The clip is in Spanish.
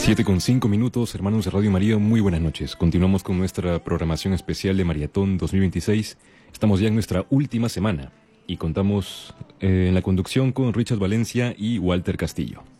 7:05, hermanos de Radio María, muy buenas noches. Continuamos con nuestra programación especial de Maratón 2026. Estamos ya en nuestra última semana y contamos en la conducción con Richard Valencia y Walter Castillo.